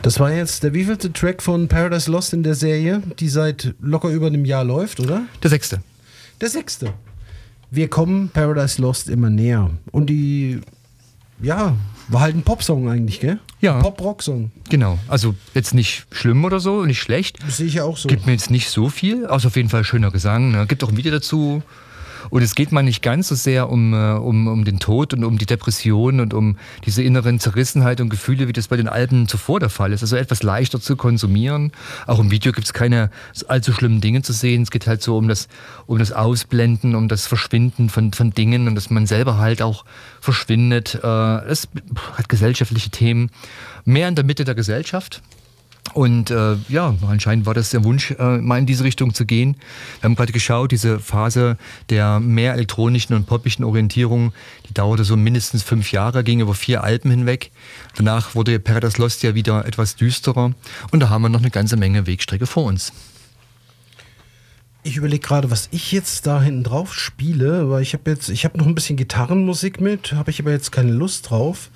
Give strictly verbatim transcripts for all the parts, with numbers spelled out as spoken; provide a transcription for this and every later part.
Das war jetzt der wievielte Track von Paradise Lost in der Serie, die seit locker über einem Jahr läuft, oder? Der sechste. Der sechste. Wir kommen Paradise Lost immer näher. Und die, ja, war halt ein Popsong eigentlich, gell? Ja. Pop-Rock-Song. Genau. Also jetzt nicht schlimm oder so, nicht schlecht. Das sehe ich ja auch so. Gibt mir jetzt nicht so viel, außer auf jeden Fall schöner Gesang. Ne? Gibt auch ein Video dazu. Und es geht mal nicht ganz so sehr um, um, um den Tod und um die Depression und um diese inneren Zerrissenheit und Gefühle, wie das bei den Alben zuvor der Fall ist. Also etwas leichter zu konsumieren. Auch im Video gibt es keine allzu schlimmen Dinge zu sehen. Es geht halt so um das, um das Ausblenden, um das Verschwinden von, von Dingen und dass man selber halt auch verschwindet. Es hat gesellschaftliche Themen. Mehr in der Mitte der Gesellschaft. Und äh, ja, anscheinend war das der Wunsch, äh, mal in diese Richtung zu gehen. Wir haben gerade geschaut, diese Phase der mehr elektronischen und poppischen Orientierung, die dauerte so mindestens fünf Jahre, ging über vier Alben hinweg. Danach wurde Paradise Lost ja wieder etwas düsterer und da haben wir noch eine ganze Menge Wegstrecke vor uns. Ich überlege gerade, was ich jetzt da hinten drauf spiele, weil ich habe jetzt, ich habe noch ein bisschen Gitarrenmusik mit, habe ich aber jetzt keine Lust drauf.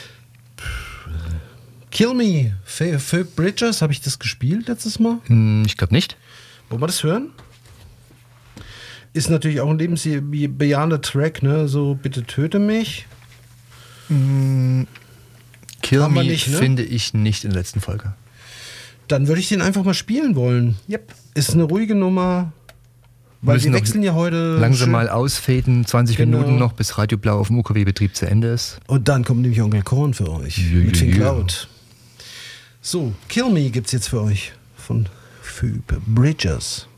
Kill Me, Phoebe Bridgers, habe ich das gespielt letztes Mal? Ich glaube nicht. Wollen wir das hören? Ist natürlich auch ein lebensbejahender Track, ne? So, bitte töte mich. Mm, Kill Haben wir Me nicht, ne? finde ich nicht in der letzten Folge. Dann würde ich den einfach mal spielen wollen. Yep. Ist eine ruhige Nummer. Weil wir wechseln ja heute langsam schön mal ausfaden, zwanzig Genau. Minuten noch, bis Radio Blau auf dem U K W-Betrieb zu Ende ist. Und dann kommt nämlich Onkel Korn für euch. Ja, mit ja, Think ja. Loud. So, Kill Me gibt's jetzt für euch von Phoebe Bridgers.